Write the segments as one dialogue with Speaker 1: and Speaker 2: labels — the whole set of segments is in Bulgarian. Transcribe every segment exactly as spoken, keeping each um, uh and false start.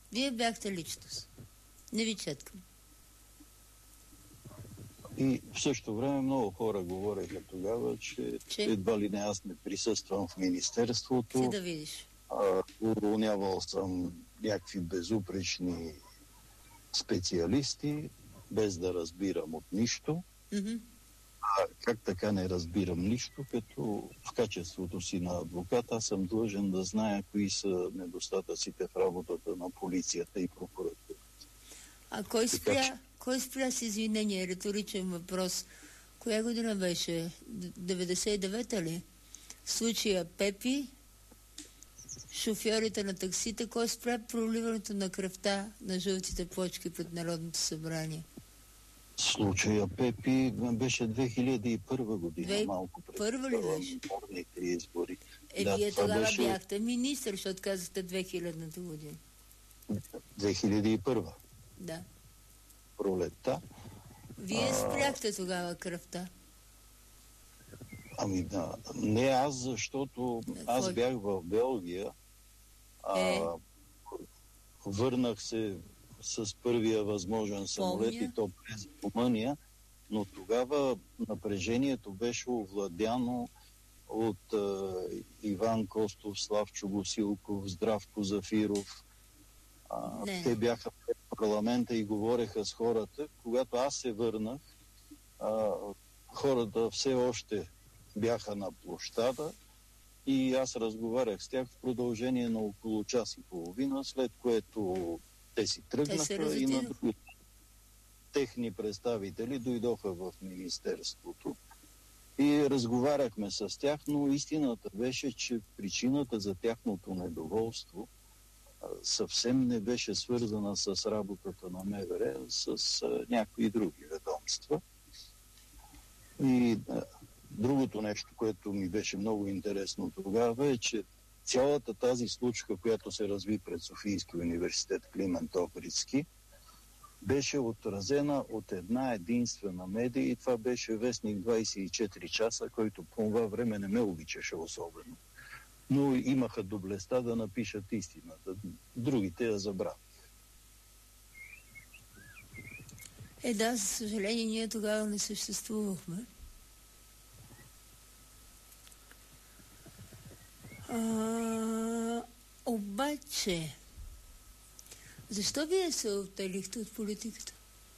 Speaker 1: Вие бяхте личност. Не ви четкам.
Speaker 2: И в същото време много хора говореха тогава, че,
Speaker 1: че?
Speaker 2: едва ли не аз не присъствам в министерството.
Speaker 1: Ти да видиш.
Speaker 2: Уволнявал съм някакви безупречни специалисти, без да разбирам от нищо.
Speaker 1: Mm-hmm.
Speaker 2: А как така не разбирам нищо, като в качеството си на адвокат аз съм длъжен да зная кои са недостатъците в работата на полицията и прокуратурата.
Speaker 1: А кой спря,
Speaker 2: така, че...
Speaker 1: кой спря с извинение? Риторичен въпрос. Коя година беше? деветдесет и девета ли? Случая Пепи, шофьорите на таксите, кой спря проливането на кръвта на жълтите плочки пред Народното събрание?
Speaker 2: Случая Пепи беше две хиляди и първа година, Две... малко преди
Speaker 1: първа ли беше?
Speaker 2: Парламентарните избори.
Speaker 1: Е,
Speaker 2: да,
Speaker 1: вие тогава
Speaker 2: беше...
Speaker 1: бяхте министър, защото казахте две хилядната година.
Speaker 2: две хиляди и първа.
Speaker 1: Да.
Speaker 2: Пролетта.
Speaker 1: Вие спряхте тогава кръвта.
Speaker 2: Ами да, не аз, защото аз
Speaker 1: Кой?
Speaker 2: бях в Белгия, а,
Speaker 1: е?
Speaker 2: върнах се с първия възможен самолет
Speaker 1: Помня.
Speaker 2: и то през Румъния, но тогава напрежението беше овладяно от а, Иван Костов, Славчо Гусилков, Здравко Зафиров. А, те бяха в парламента и говореха с хората. Когато аз се върнах, а, хората все още бяха на площада и аз разговарях с тях в продължение на около час и половина, след което те си тръгнаха и на други техни представители дойдоха в министерството и разговаряхме с тях, но истината беше, че причината за тяхното недоволство съвсем не беше свързана с работата на МВР, с а, някои други ведомства. И а, другото нещо, което ми беше много интересно тогава е, че цялата тази случка, която се разви пред Софийския университет Климент Охридски, беше отразена от една единствена медия и това беше вестник двайсет и четири часа, който по това време не ме обичаше особено. Но имаха доблестта да напишат истината. Другите я забравих.
Speaker 1: Е, да, за съжаление, ние тогава не съществувахме. А, обаче, защо вие се оттеглихте от политиката?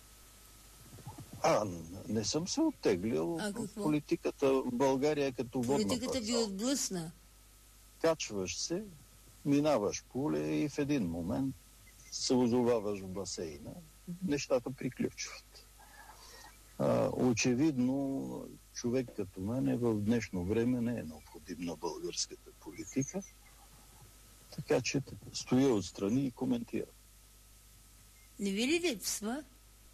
Speaker 2: А, не съм се оттеглил.
Speaker 1: А
Speaker 2: в политиката в България е като водна
Speaker 1: Политиката ви отблъсна.
Speaker 2: Качваш се, минаваш поле и в един момент се озоваваш в басейна. Нещата приключват. А, очевидно, човек като мен е в днешно време не е необходим на българската политика, така че стоя отстрани и коментирам.
Speaker 1: Не ви ли липсва?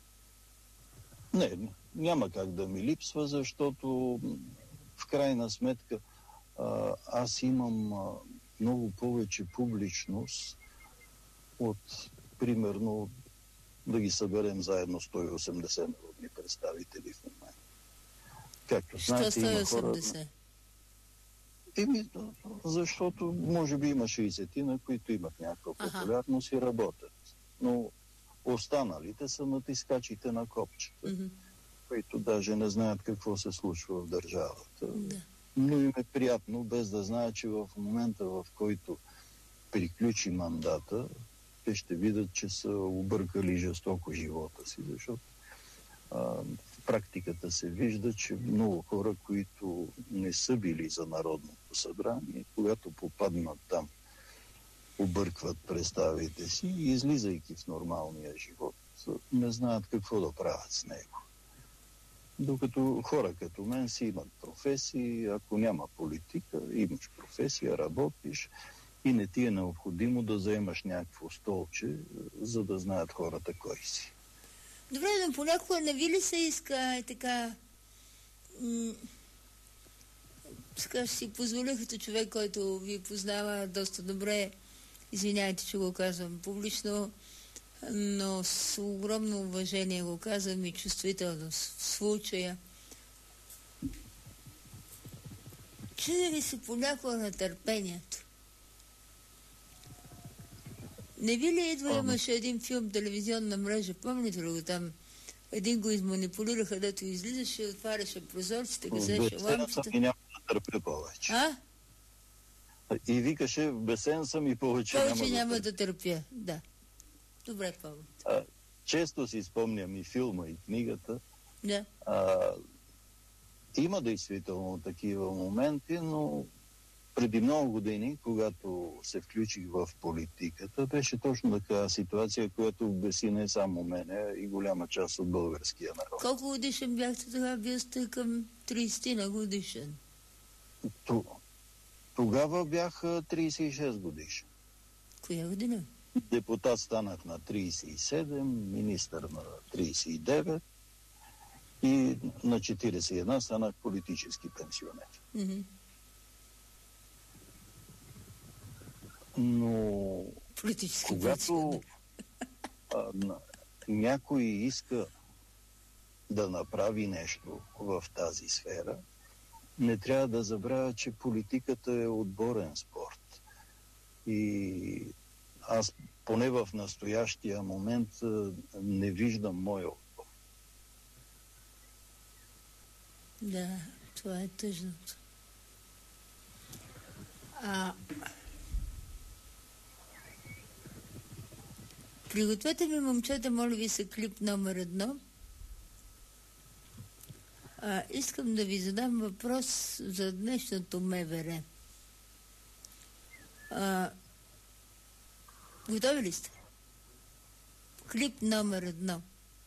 Speaker 2: Не, няма как да ми липсва, защото в крайна сметка а, аз имам а, много повече публичност от, примерно, да ги съберем заедно сто и осемдесет народни представители в момента. Както знаете,
Speaker 1: сто и осемдесет?
Speaker 2: Има хора... Еми, защото може би има шейсетина, които имат някаква популярност и работят. Но останалите са натискачите на копчета, mm-hmm. които даже не знаят какво се случва в държавата.
Speaker 1: Да.
Speaker 2: Но им е приятно, без да знаят, че в момента, в който приключи мандата, те ще видят, че са объркали жестоко живота си, защото а, в практиката се вижда, че много хора, които не са били за Народното събрание, когато попаднат там, объркват представите си и излизайки в нормалния живот, не знаят какво да правят с него. Докато хора като мен си имат професии, ако няма политика, имаш професия, работиш и не ти е необходимо да заемаш някакво столче, за да знаят хората кой си.
Speaker 1: Добре, но понякога не ви ли се иска е така... М- сега ще си позволя като човек, който ви познава доста добре, извиняйте, че го казвам публично, но с огромно уважение го казвам и чувствителност в случая. Чуди ли се понякога на търпението? Не ви ли идва, имаше един филм, телевизионна мрежа, помните ли го там? Един го изманипулираха, дето излизаше, отваряше прозорците, гасеше лампите.
Speaker 2: И няма да търпя повече.
Speaker 1: А?
Speaker 2: И викаше, бесен съм и повече, повече
Speaker 1: няма,
Speaker 2: няма
Speaker 1: да, да търпя. Да. Добре, помня.
Speaker 2: Често си спомням и филма, и книгата.
Speaker 1: Да.
Speaker 2: А, има действително такива моменти, но преди много години, когато се включих в политиката, беше точно така ситуация, която беси не само мене, и голяма част от българския народ.
Speaker 1: Колко годишен бяхте тогава? Вие сте към трийсет на годишен.
Speaker 2: Тогава бях трийсет и шест годишен.
Speaker 1: Коя година?
Speaker 2: Депутат станах на трийсет и седем, министър на трийсет и девет и на четирийсет и едно станах политически пенсионер.
Speaker 1: Mm-hmm.
Speaker 2: Но
Speaker 1: политически
Speaker 2: когато а, някой иска да направи нещо в тази сфера, не трябва да забравя, че политиката е отборен спорт. И аз поне в настоящия момент не виждам моя отбор.
Speaker 1: Да, това е тъжното. А... Пригответе ми, момчета, моля ви се, клип номер едно. А, искам да ви задам въпрос за днешното МВР. А, готови ли сте? Клип номер едно.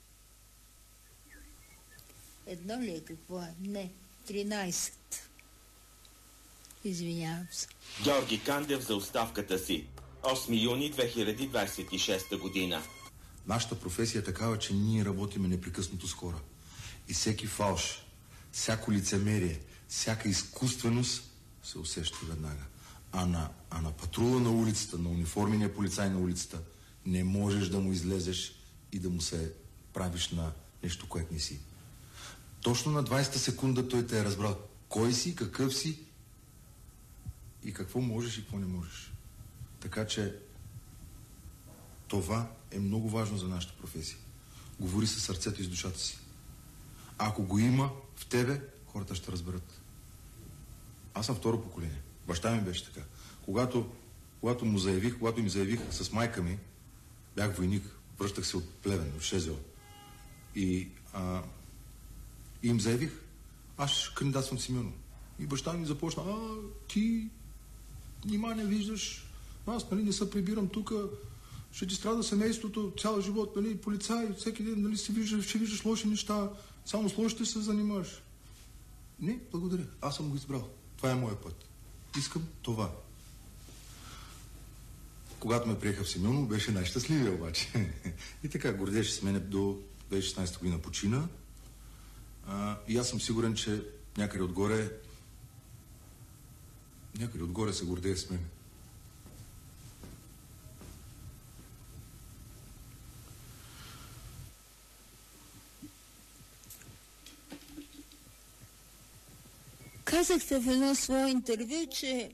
Speaker 1: Едно ли е, какво е? Не, тринайсет. Извинявам се.
Speaker 3: Георги Кандев за оставката си. осми юни две хиляди двадесет и шеста година.
Speaker 4: Нашата професия е такава, че ние работиме непрекъснато с хора. И всеки фалш, всяко лицемерие, всяка изкуственост се усеща веднага. А на, а на патрула на улицата, на униформения полицай на улицата, не можеш да му излезеш и да му се правиш на нещо, което не си. Точно на двадесета секунда той те е разбрал кой си, какъв си и какво можеш и какво не можеш. Така че това е много важно за нашата професия. Говори със сърцето и с душата си. Ако го има в тебе, хората ще разберат. Аз съм второ поколение. Баща ми беше така. Когато, когато му заявих, когато им заявих с майка ми, бях войник, връщах се от Плевен, от Шезел. И, а, и им заявих, аз ще кандидатствам в Симеоново. И баща ми започна, а, ти нима не виждаш, аз нали, не се прибирам тук, ще ти страда семейството, цял живот, нали, полицай, всеки ден нали, ще, виждаш, ще виждаш лоши неща, само с лошите се занимаваш. Не, благодаря, аз съм го избрал. Това е моят път. Искам това. Когато ме приеха в Симеоново, беше най-щастливия обаче. И така, гордеше с мене до две хиляди и шестнадесета година почина. А, и аз съм сигурен, че някъде отгоре някъде отгоре се гордее с мен.
Speaker 1: Казахте в едно свое интервю, че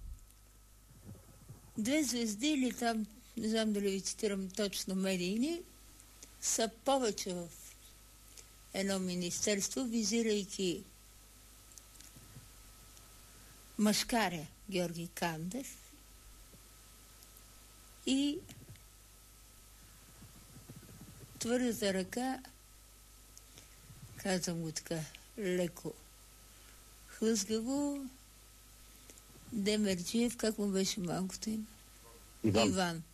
Speaker 1: две звезди или там, не знам дали ви цитирам точно медийни, са повече в едно министерство, визирайки мъжкаря Георги Кандев и твърдата ръка, казвам го така леко хлъзгаво, Демерджиев, как му беше малкото име?
Speaker 2: Иван.
Speaker 1: Иван.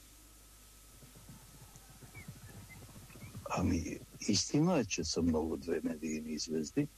Speaker 2: Ами, истина е, че са много две медийни звезди,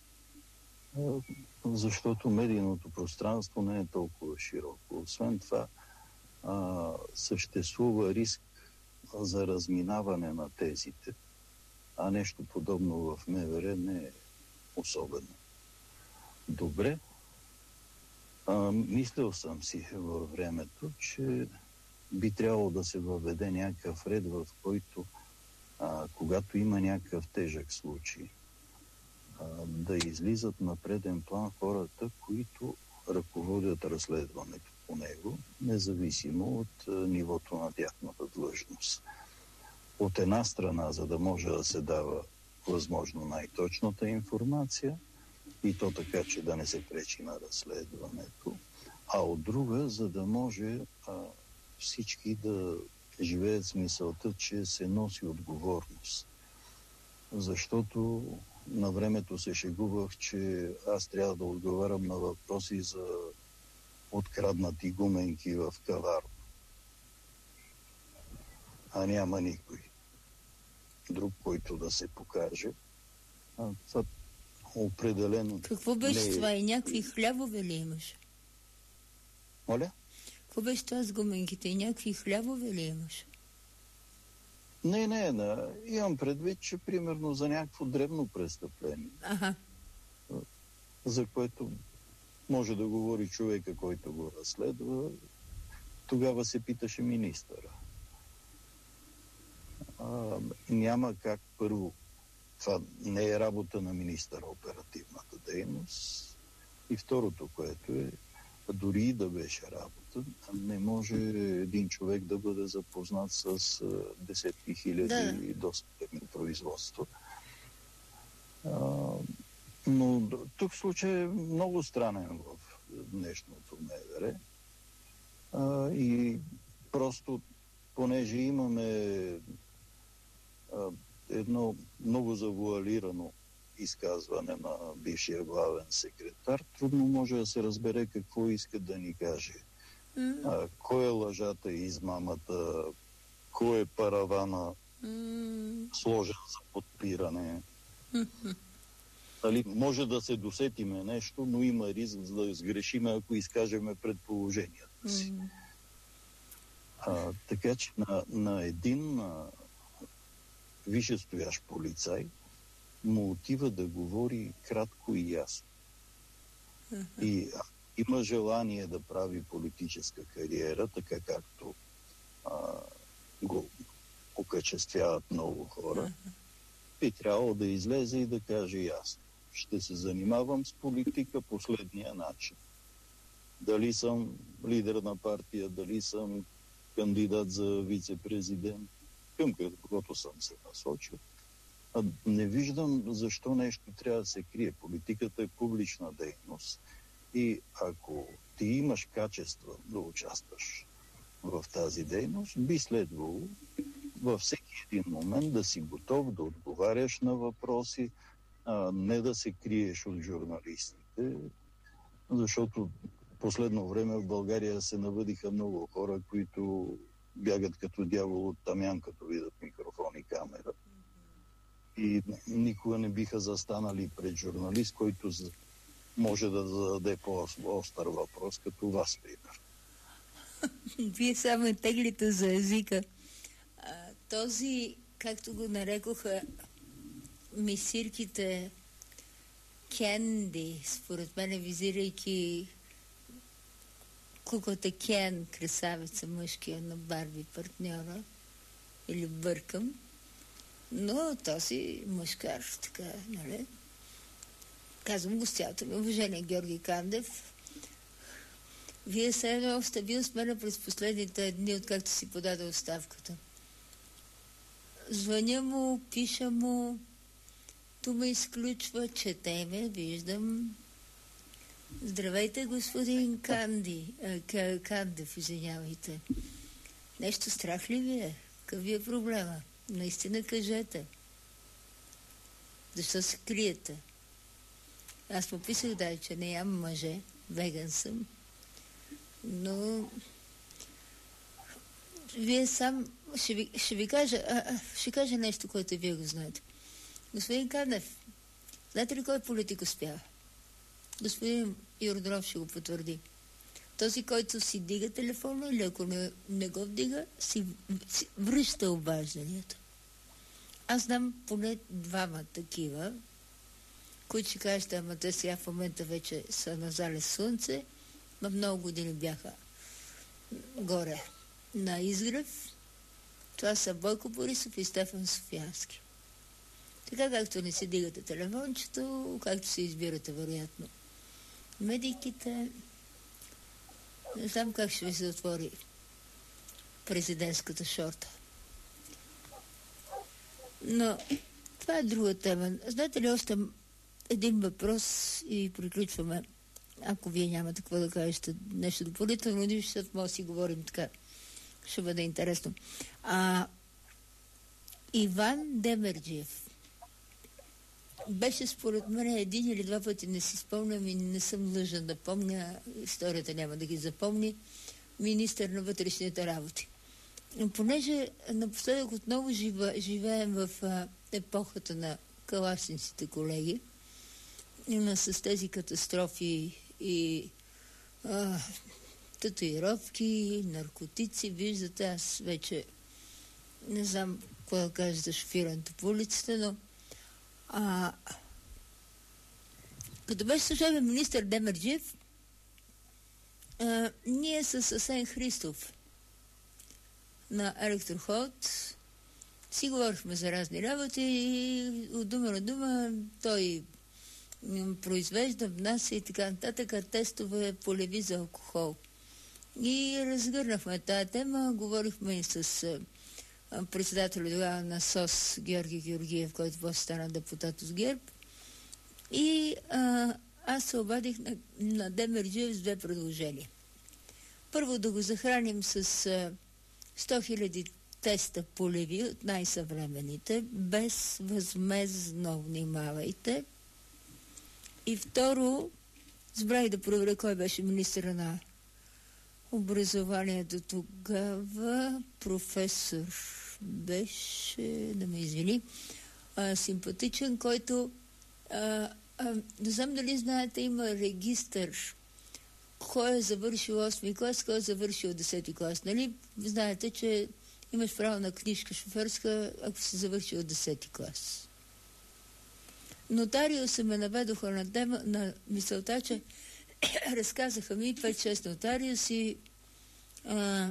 Speaker 2: защото медийното пространство не е толкова широко. Освен това, а, съществува риск за разминаване на тезите, а нещо подобно в МВР не е особено. Добре. А, мислил съм си във времето, че би трябвало да се въведе някакъв ред, в който а, когато има някакъв тежък случай, а, да излизат на преден план хората, които ръководят разследването по него, независимо от а, нивото на тяхната важност. От една страна, за да може да се дава възможно най-точната информация, и то така, че да не се пречи на разследването, а от друга, за да може а, всички да живеят с мисълта, че се носи отговорност. Защото на времето се шегувах, че аз трябва да отговарям на въпроси за откраднати гуменки в каварна. А няма никой друг, който да се покаже. А, това определено...
Speaker 1: Какво беше
Speaker 2: не...
Speaker 1: това? И някакви хлябове ли имаш?
Speaker 2: Моля?
Speaker 1: Какво беше това с гуменките? И някакви хлябове ли имаш?
Speaker 2: Не, не, не. Имам предвид, че примерно за някакво дребно престъпление,
Speaker 1: Аха.
Speaker 2: за което може да говори човека, който го разследва, тогава се питаше министъра. А, няма как първо. Това не е работа на министъра, оперативната дейност. И второто, което е, дори и да беше работа, не може един човек да бъде запознат с а, десетки хиляди да. и досъдебни производства. А, но тук случай е много странен в днешното МВР. А, и просто, понеже имаме а, едно много завуалирано изказване на бившия главен секретар, трудно може да се разбере какво иска да ни каже. Mm. А, кой е лъжата и измамата, кой е паравана mm. сложен за подпиране. Mm-hmm. Дали, може да се досетиме нещо, но има риск да сгрешиме, ако изкажеме предположенията си. Mm. А, така че на, на един а, висшестоящ полицай му отива да говори кратко и ясно. Uh-huh. И а, има желание да прави политическа кариера, така както а, го окачествяват много хора, uh-huh. би трябвало да излезе и да каже ясно. Ще се занимавам с политика последния начин. Дали съм лидер на партия, дали съм кандидат за вице-президент, към каквото съм се насочил. А не виждам защо нещо трябва да се крие. Политиката е публична дейност. И ако ти имаш качества да участваш в тази дейност, би следвало във всеки един момент да си готов да отговаряш на въпроси, а не да се криеш от журналистите, защото последно време в България се навъдиха много хора, които бягат като дявол от тамян, като видят микрофон и камера. И никога не биха застанали пред журналист, който може да зададе по-остър въпрос, като вас, пример.
Speaker 1: Вие само теглите за езика. А, този, както го нарекоха мисирките Кенди, според мен, визирайки куклата Кен, красавица мъжкия на Барби партньора, или бъркам, но този мъжкар, така, нали? Казвам го с цялото ми уважение, Георги Кандев. Вие все едно сте бил с мен през последните дни, откакто си подаде оставката. Звъня му, пиша му, ту ме изключва, чете ме, виждам. Здравейте, господин Канди, а, Кандев, извинявайте. Нещо страх ли ви е? Какъв ви е проблема? Наистина кажете. Защо се криете? Аз пописах, да, че не ям мъже, веган съм, но вие сам, ще ви, ще ви кажа, а, ще кажа нещо, което вие го знаете. Господин Кандев, знаете ли кой политик успява? Господин Йорданов ще го потвърди. Този, който си дига телефона, или ако не, не го вдига, си, си връща обажданията. Аз знам поне двама такива, които ще кажат, ама те сега в момента вече са на залез слънце, но много години бяха горе на изгрев. Това са Бойко Борисов и Стефан Софиянски. Така както не си дигате телефончето, както се избирате вероятно медиките, не знам как ще ви се отвори президентската шорта. Но това е друга тема. Знаете ли, още един въпрос и приключваме. Ако вие нямате какво да кажете нещо допълнително, защото може да си говорим така. Ще бъде интересно. А, Иван Демерджиев беше според мен един или два пъти, не си спомням и не съм длъжна да помня, историята няма да ги запомни, министър на вътрешните работи. Понеже напоследък отново жива, живеем в а, епохата на калашниците, колеги, има с тези катастрофи и а, татуировки, наркотици, виждате, аз вече не знам какво да кажа за шофирането по улицата, но а, като беше служебен министър Демерджиев, а, ние с Асен Христов на Електроход си говорихме за разни работи и от дума на дума той произвежда, внася и така нататък тестове полеви за алкохол. И разгърнахме тази тема, говорихме и с а, председателя тогава на СОС Георги Георгиев, който после стана депутат от ГЕРБ. И а, аз се обадих на, на Демерджиев с две предложения. Първо да го захраним с а, сто хиляди теста полеви от най-съвременните, безвъзмездно, внимавайте. И второ, забравих да проверя кой беше министъра на образованието тогава. Професор беше, да ме извини, а, симпатичен, който а, а, не знам дали знаете, има регистър кой е завършил осми клас, кой е завършил десети клас. Нали? Знаете, че имаш право на книжка шофьорска, ако си завършил десети клас. Нотариуса ме наведоха на, тема, на мисълта, че разказаха ми пет-шест нотариуси а,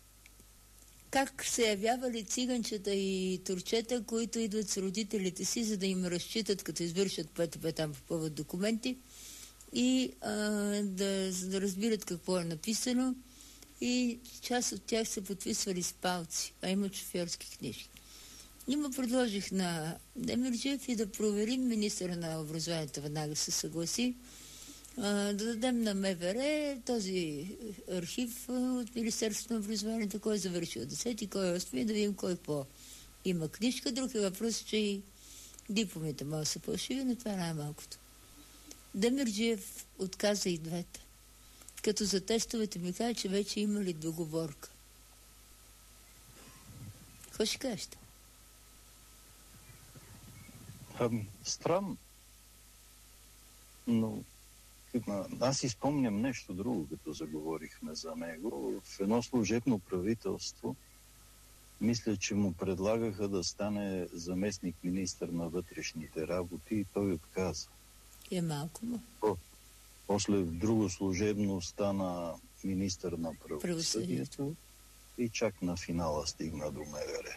Speaker 1: как се явявали циганчета и турчета, които идват с родителите си, за да им разчитат, като извършат ПТП там по повод документи и а, да, да разбират какво е написано, и част от тях са подписвали с палци, а имат шофьорски книжки. И му предложих на Демерджиев и да проверим, министъра на образованието веднага се съгласи, а, да дадем на МВР този архив от Министерството на образованието, кой е завършил десети, кой е осми, да видим кой по има книжка. Друг е въпрос, че и дипломите могат да са фалшиви, но това най-малкото. Демерджиев отказа и двете. Като за тестовете ми каза, че вече имали договорка. Какво ще кажете?
Speaker 2: Ами, странно. Но аз си спомням нещо друго, като заговорихме за него. В едно служебно правителство, мисля, че му предлагаха да стане заместник министър на вътрешните работи и той отказа.
Speaker 1: Е малко му.
Speaker 2: О, после в друго служебно стана министър на правосъдието и чак на финала стигна до МВР.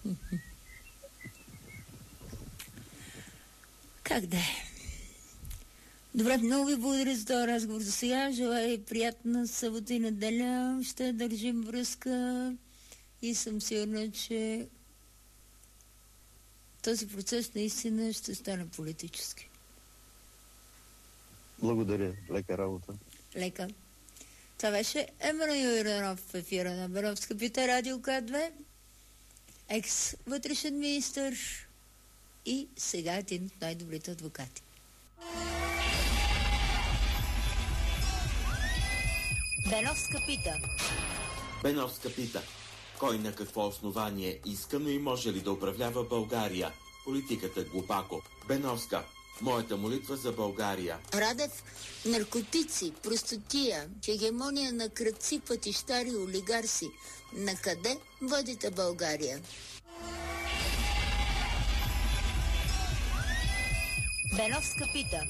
Speaker 1: Как да е? Добре, много ви благодаря за този разговор за сега. Желая приятна събота и неделя. Ще държим връзка и съм сигурна, че този процес наистина ще стане политически.
Speaker 2: Благодаря. Лека работа.
Speaker 1: Лека. Това беше Емануил Йорданов в ефира на Беновска пита, Радио К две, екс-вътрешен министър и сега един от най-добрите адвокати. Беновска пита.
Speaker 3: Беновска пита. Кой на какво основание иска, но и може ли да управлява България? Политиката глупако. Беновска. Моята молитва за България.
Speaker 1: Радев, наркотици, простотия, хегемония на крадци, пътищари, олигарси. Накъде водите България? Беновска пита.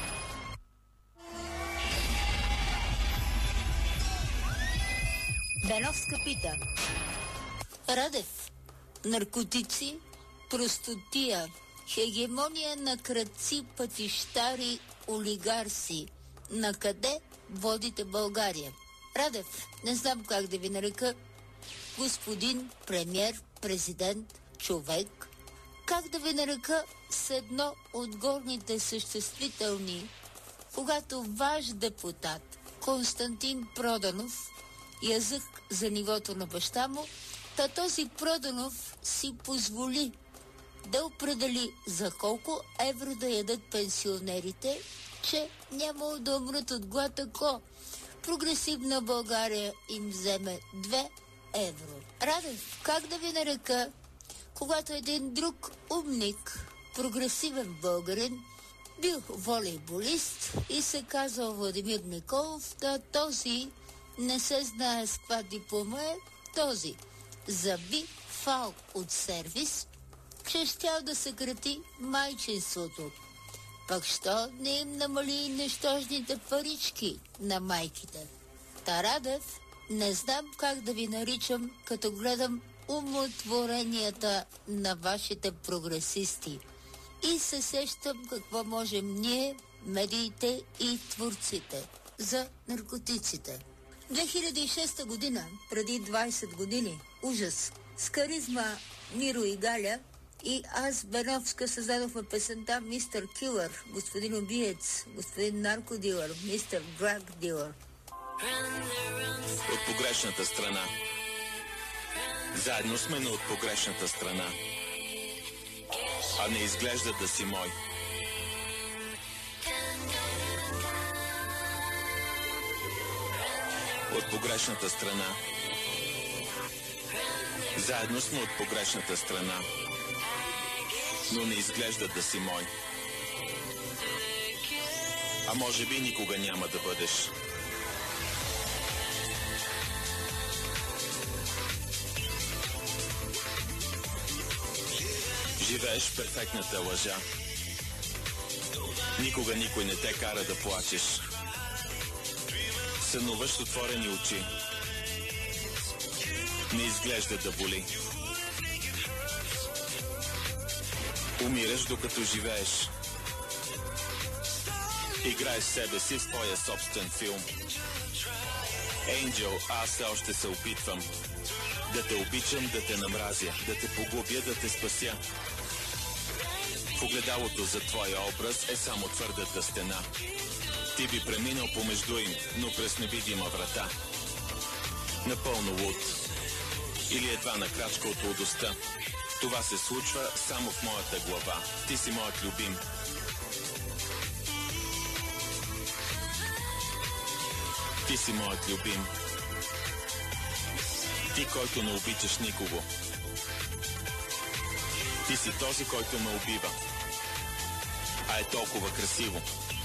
Speaker 1: Беновска пита. Радев, наркотици, простотия, хегемония на крадци, пътищари, олигарси. Накъде водите България? Радев, не знам как да ви нарека, господин премиер, президент, човек, как да ви нарека с едно от горните съществителни, когато ваш депутат Константин Проданов язък за нивото на баща му, та този Проданов си позволи да определи за колко евро да ядат пенсионерите, че няма да умрат от глад, ако прогресивна България им вземе две евро. Радев, как да ви нарека, когато един друг умник, прогресивен българин, бил волейболист и се казал Владимир Николов, да този не се знае с каква диплома е, този заби фал от сервис, че щял да съкрати майчинството. Пък що не им намали нещожните парички на майките? Тарадев, не знам как да ви наричам, като гледам умотворенията на вашите прогресисти. И се сещам какво можем ние, медиите и творците, за наркотиците. две хиляди и шеста година, преди двайсет години, ужас, с каризма Миро и Галя и аз, Беновска, създадохме песента Мистер Килър, господин убиец, господин наркодилър, мистер драг дилър.
Speaker 3: От погрешната страна. Заедно сме, но от погрешната страна. А не изглежда да си мой. От погрешната страна. Заедно сме от погрешната страна. Но не изглежда да си мой. А може би никога няма да бъдеш. Живееш в перфектната лъжа. Никога никой не те кара да плачеш. Сънуваш с отворени очи. Не изглежда да боли. Умираш докато живееш. Играеш себе си в твоя собствен филм. Енджел, аз все още се опитвам да те обичам, да те намразя, да те погубя, да те спася. В огледалото за твоя образ е само твърдата стена. Ти би преминал помежду им, но през невидима врата. Напълно луд. Или едва на крачка от лудостта. Това се случва само в моята глава. Ти си моят любим. Ти си моят любим. Ти, който не обичаш никого. Ти си този, който ме убива. А е толкова красиво.